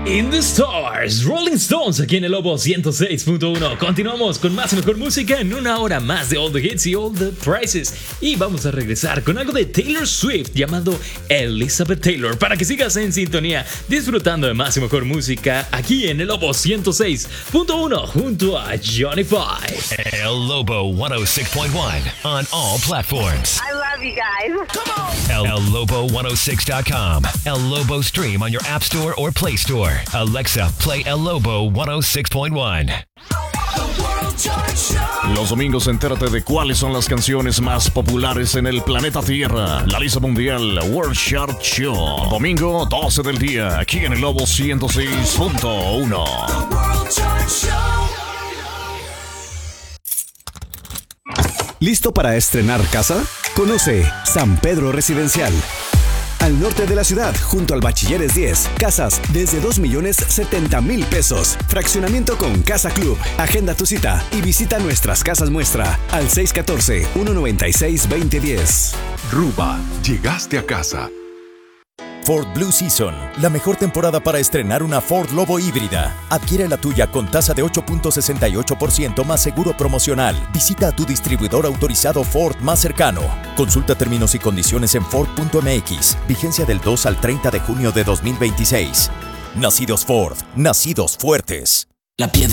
In the Stars, Rolling Stones aquí en el Lobo 106.1. Continuamos con más y mejor música en una hora más de All the Hits y All the Prices. Y vamos a regresar con algo de Taylor Swift llamado Elizabeth Taylor, para que sigas en sintonía disfrutando de más y mejor música aquí en el Lobo 106.1 junto a Johnny Five. El Lobo 106.1 on all platforms. I love you guys. Come on. El Lobo 106.com. El Lobo stream on your app store or Play Store. Alexa, play El Lobo 106.1. Los domingos entérate de cuáles son las canciones más populares en el planeta Tierra. La lista mundial World Chart Show. Domingo 12 del día, aquí en el Lobo 106.1. ¿Listo para estrenar casa? Conoce San Pedro Residencial. Al norte de la ciudad, junto al Bachilleres 10, casas desde 2,070,000 pesos. Fraccionamiento con Casa Club. Agenda tu cita y visita nuestras casas muestra al 614-196-2010. Ruba, llegaste a casa. Ford Blue Season, la mejor temporada para estrenar una Ford Lobo híbrida. Adquiere la tuya con tasa de 8.68% más seguro promocional. Visita a tu distribuidor autorizado Ford más cercano. Consulta términos y condiciones en Ford.mx. Vigencia del 2 al 30 de junio de 2026. Nacidos Ford, nacidos fuertes. La piedra